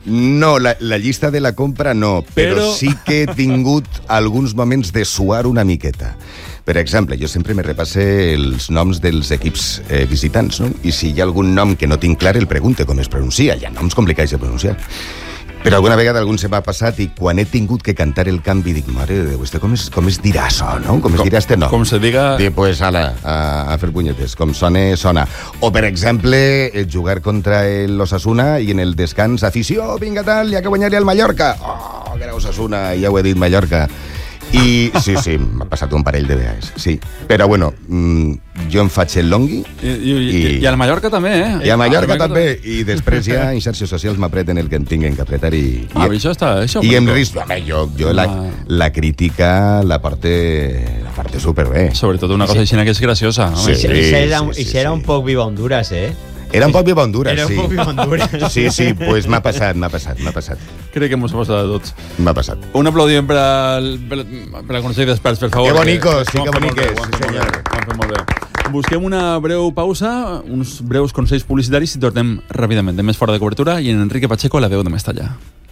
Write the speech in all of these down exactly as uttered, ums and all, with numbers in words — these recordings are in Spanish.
No, la, la llista de la compra no, però, però sí que he tingut alguns moments de suar una miqueta. Per exemple, jo sempre me repasse els noms dels equips eh, visitants, no? I si hi ha algun nom que no tinc clar, el pregunte com es pronuncia. Hi ha noms complicats de pronunciar. Però alguna vegada algun se m'ha passat i quan he tingut que cantar el canvi dic, mare de Déu, este com es, com es dirà això, no? Com es dirà este nom? Com se diga... Dic, pues, ala, a, a fer punyetes. Com sone, sona. O, per exemple, jugar contra l'Osasuna i en el descans, afició, vinga tal, ja que guanyaré el Mallorca. Oh, que era Osasuna, ja ho he dit, Mallorca. I sí, sí, m'ha passat un parell de vegades, sí. Però, bueno, mmm, jo em faig el longui... I, i, i, i al Mallorca també, eh? I al Mallorca ah, també. I després ja en xarxes socials m'apreten el que em tinguin que apretar i... Ah, i, això està... Això I em risco. Home, jo, jo la, la crítica la parte, la parte superbé. Sobretot una cosa així que és graciosa. No? Sí, sí, I si era, sí, i sí, si era sí. un poc Viva Honduras, eh? Era un poc Viva Honduras, Era un sí. poc Viva Honduras. Sí, sí, pues m'ha passat, m'ha passat, m'ha passat. Crec que mos ha passat a tots. M'ha passat. Un aplaudiment per al, per, per al Consell d'Experts, per favor. Que bonicos, que, sí que boniques, sí senyor. Ho han fet molt bé. Busquem una breu pausa, uns breus consells publicitaris i tornem ràpidament. Més fora de cobertura i en Enrique Pacheco, la veu de Mestalla.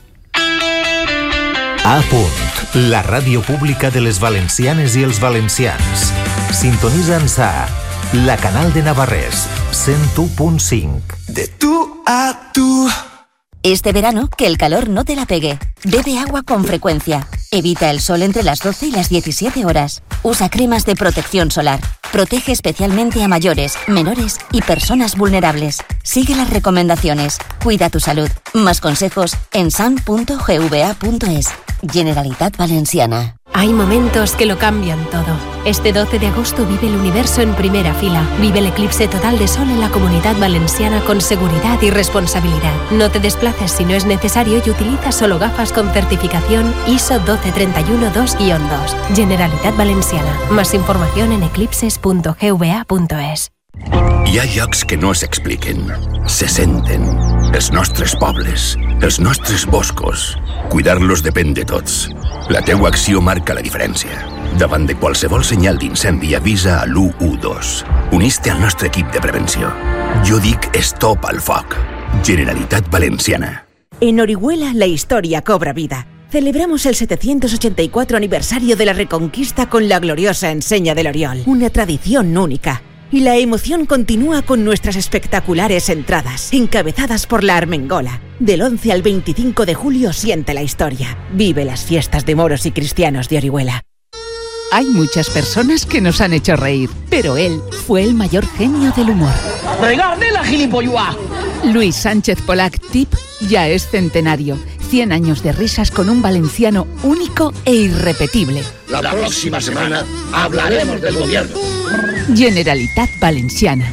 A punt, la ràdio pública de les valencianes i els valencians. Sintonitza'ns a la Canal de Navarrés, cent u punt cinc. De tú a tú. Este verano, que el calor no te la pegue. Bebe agua con frecuencia. Evita el sol entre las doce y las diecisiete horas. Usa cremas de protección solar. Protege especialmente a mayores, menores y personas vulnerables. Sigue las recomendaciones. Cuida tu salud. Más consejos en san punto gva punto es. Generalitat Valenciana. Hay momentos que lo cambian todo. Este doce de agosto vive el universo en primera fila. Vive el eclipse total de sol en la Comunidad Valenciana con seguridad y responsabilidad. No te desplaces si no es necesario y utiliza solo gafas con certificación I S O doce treinta y uno dos guion dos. Generalitat Valenciana. Más información en eclipses punto gva punto es. Hi ha llocs que no s'expliquen, se senten. Els nostres pobles, els nostres boscos. Cuidar-los depèn de tots. La teua acció marca la diferència. Davant de qualsevol senyal d'incendi avisa a l'u u dos. Unís-te al nostre equip de prevenció. Jo dic stop al foc. Generalitat Valenciana. En Orihuela la historia cobra vida. Celebramos el setecientos ochenta y cuatro aniversario de la Reconquista con la gloriosa enseña del Oriol. Una tradición única. Y la emoción continúa con nuestras espectaculares entradas, encabezadas por la Armengola. Del once al veinticinco de julio siente la historia. Vive las fiestas de moros y cristianos de Orihuela. Hay muchas personas que nos han hecho reír, pero él fue el mayor genio del humor. ¡Regarde la gilipollua! Luis Sánchez Polac Tip ya es centenario. cien años de risas con un valenciano único e irrepetible. La próxima semana hablaremos del gobierno. Generalitat Valenciana.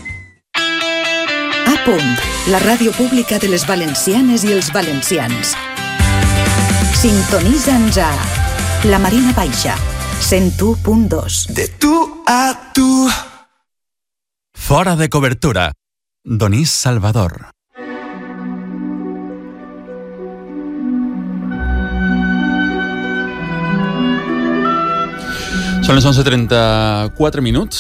A punt, la ràdio pública de les valencianes i els valencians. Sintonitza'ns a La Marina Baixa, cent u punt dos. De tú a tú. Fora de cobertura. Donís Salvador. Són les onze trenta-quatre minuts,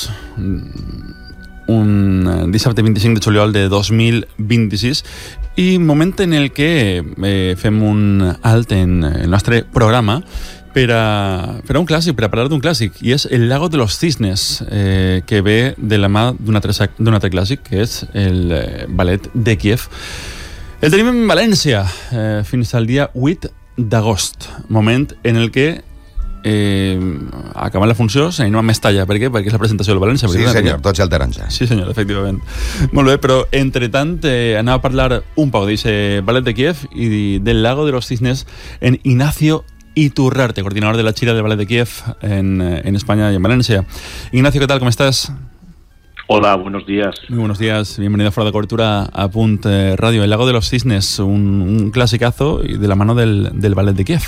un dissabte vint-i-cinc de juliol de dos mil vint-i-sis, i moment en el que eh, fem un alt en el nostre programa per a, per a un clàssic, per a parlar d'un clàssic, i és El Lago de los Cisnes, eh, que ve de la mà d'un altre, d'un altre clàssic, que és el eh, ballet de Kíev. El tenim en València eh, fins al dia vuit d'agost, moment en el que Eh, acabant la funció s'anem a Mestalla. Per què? Perquè és la presentació del València. Sí senyor, tots al taronja. Sí senyor, efectivament. Molt bé, però entre tant eh, anem a parlar un poc d'aquest ballet de Kíev i del Lago de los Cisnes en Ignacio Iturrarte, coordinador de la gira del ballet de Kíev en, en España y en Valencia. Ignacio, ¿qué tal? ¿Cómo estás? Hola, buenos días. Muy buenos días, bienvenido a Fuera de Cobertura a Punt Radio. El Lago de los Cisnes, un, un clasicazo de la mano del, del ballet de Kíev.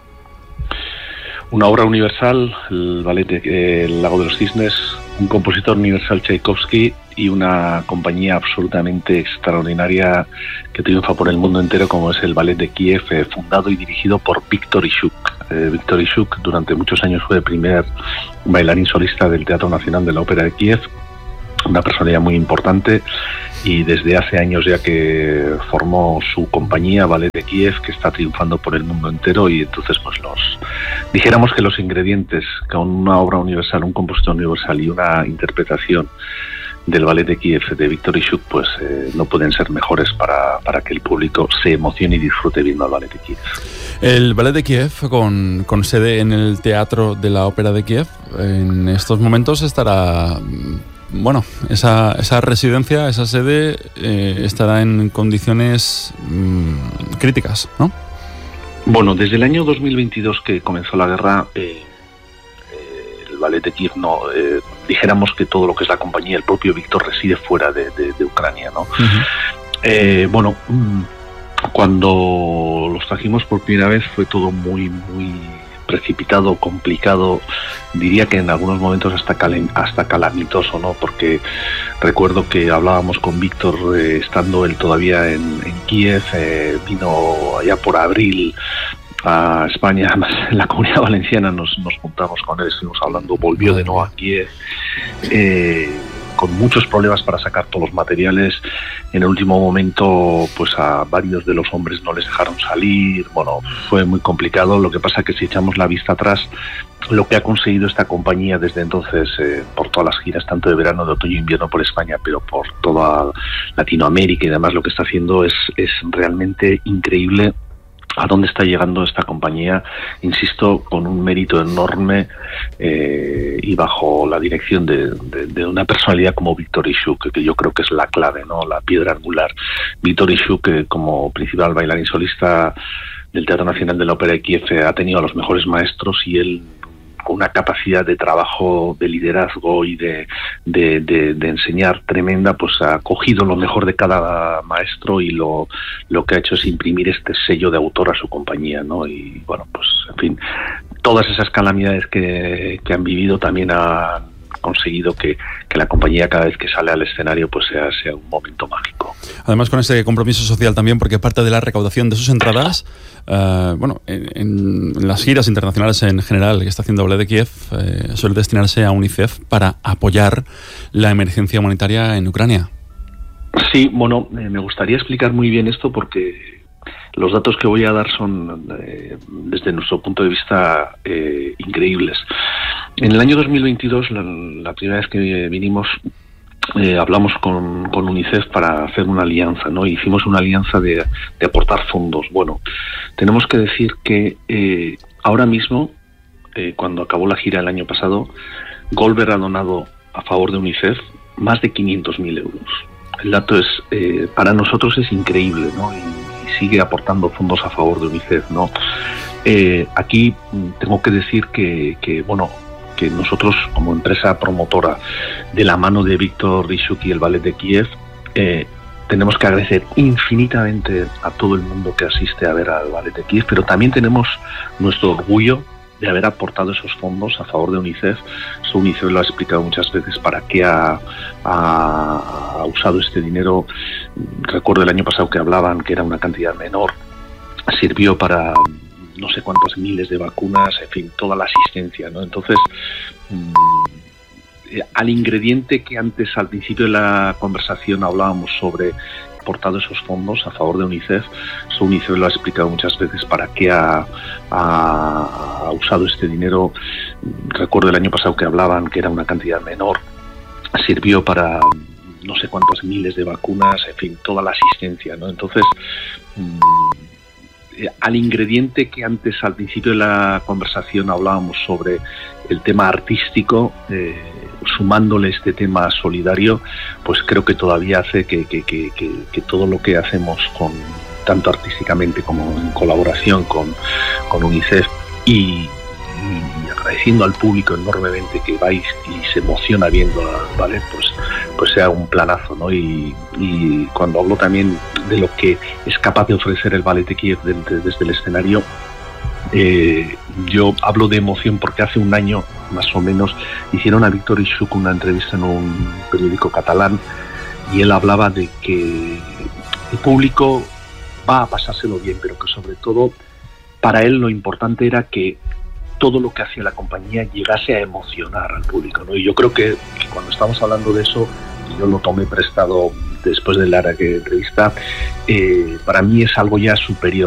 Una obra universal, el ballet de eh, El Lago de los Cisnes, un compositor universal Tchaikovsky y una compañía absolutamente extraordinaria que triunfa por el mundo entero como es el Ballet de Kiev, eh, fundado y dirigido por Víctor Ishuk. Eh, Víctor Ishuk durante muchos años fue el primer bailarín solista del Teatro Nacional de la Ópera de Kiev una personalidad muy importante, y desde hace años ya que formó su compañía Ballet de Kiev, que está triunfando por el mundo entero. Y entonces pues los dijéramos que los ingredientes con una obra universal, un compositor universal y una interpretación del Ballet de Kiev de Víctor Ishuk, pues eh, no pueden ser mejores para, para que el público se emocione y disfrute viendo al Ballet de Kiev. El Ballet de Kiev, con, con sede en el Teatro de la Ópera de Kiev, en estos momentos estará... Bueno, esa, esa residencia, esa sede, eh, estará en condiciones mmm, críticas, ¿no? Bueno, desde el año dos mil veintidós que comenzó la guerra, eh, eh, el Ballet de Kiev, no, eh, dijéramos que todo lo que es la compañía, el propio Víctor reside fuera de, de, de Ucrania, ¿no? Uh-huh. eh, bueno, cuando los trajimos por primera vez fue todo muy, muy precipitado, complicado, diría que en algunos momentos hasta cal- hasta calamitoso, ¿no? Porque recuerdo que hablábamos con Víctor eh, estando él todavía en, en Kiev, eh, vino allá por abril a España, además en la Comunidad Valenciana nos, nos juntamos con él, estuvimos hablando, volvió de nuevo a Kiev, eh, con muchos problemas para sacar todos los materiales. En el último momento, pues a varios de los hombres no les dejaron salir. Bueno, fue muy complicado. Lo que pasa que si echamos la vista atrás, lo que ha conseguido esta compañía desde entonces, eh, por todas las giras, tanto de verano, de otoño e invierno por España, pero por toda Latinoamérica y demás, lo que está haciendo es, es realmente increíble. A dónde está llegando esta compañía, insisto, con un mérito enorme eh, y bajo la dirección de, de, de una personalidad como Víctor Ishuk, que, que yo creo que es la clave, ¿no? La piedra angular. Víctor Ishuk, que como principal bailarín solista del Teatro Nacional de la Ópera de Kiev, ha tenido a los mejores maestros, y él, con una capacidad de trabajo, de liderazgo y de, de, de, de enseñar tremenda, pues ha cogido lo mejor de cada maestro y lo, lo que ha hecho es imprimir este sello de autor a su compañía, ¿no? Y bueno, pues en fin, todas esas calamidades que, que han vivido también han conseguido que, que la compañía, cada vez que sale al escenario, pues sea, sea un momento mágico. Además, con ese compromiso social también, porque parte de la recaudación de sus entradas, uh, bueno, en, en las giras internacionales en general que está haciendo Ballet de Kiev, eh, suele destinarse a UNICEF para apoyar la emergencia humanitaria en Ucrania. Sí, bueno, eh, me gustaría explicar muy bien esto, porque los datos que voy a dar son, eh, desde nuestro punto de vista, eh, increíbles. En el año dos mil veintidós, la, la primera vez que vinimos, eh, hablamos con, con UNICEF para hacer una alianza, ¿no? Hicimos una alianza de, de aportar fondos. Bueno, tenemos que decir que eh, ahora mismo, eh, cuando acabó la gira el año pasado, Goldberg ha donado a favor de UNICEF más de quinientos mil euros. El dato es, eh, para nosotros es increíble, ¿no? Y, y sigue aportando fondos a favor de UNICEF, ¿no? Eh, aquí tengo que decir que, que, bueno, que nosotros, como empresa promotora de la mano de Víctor Ishuk y el Ballet de Kiev, eh, tenemos que agradecer infinitamente a todo el mundo que asiste a ver al Ballet de Kiev, pero también tenemos nuestro orgullo de haber aportado esos fondos a favor de UNICEF. Eso UNICEF lo ha explicado muchas veces para qué ha, ha, ha usado este dinero. Recuerdo el año pasado que hablaban que era una cantidad menor, sirvió para no sé cuántas miles de vacunas, en fin, toda la asistencia, ¿no? Entonces, mmm, al ingrediente que antes, al principio de la conversación, hablábamos sobre aportado esos fondos a favor de UNICEF, eso UNICEF lo ha explicado muchas veces para qué ha, ha, ha usado este dinero. Recuerdo el año pasado que hablaban que era una cantidad menor, sirvió para no sé cuántas miles de vacunas, en fin, toda la asistencia, ¿no? Entonces, mmm, al ingrediente que antes, al principio de la conversación, hablábamos sobre el tema artístico, eh, sumándole este tema solidario, pues creo que todavía hace que, que, que, que, que todo lo que hacemos, con tanto artísticamente como en colaboración con, con UNICEF, y, y agradeciendo al público enormemente que vais y se emociona viendo al ballet, pues, pues sea un planazo, ¿no? Y, y cuando hablo también de lo que es capaz de ofrecer el Ballet de Kiev desde, desde el escenario, eh, yo hablo de emoción porque hace un año más o menos hicieron a Víctor Ishuk una entrevista en un periódico catalán, y él hablaba de que el público va a pasárselo bien, pero que sobre todo para él lo importante era que todo lo que hacía la compañía llegase a emocionar al público, ¿no? Y yo creo que, que cuando estamos hablando de eso, yo lo tomé prestado después de la entrevista, eh, para mí es algo ya superior.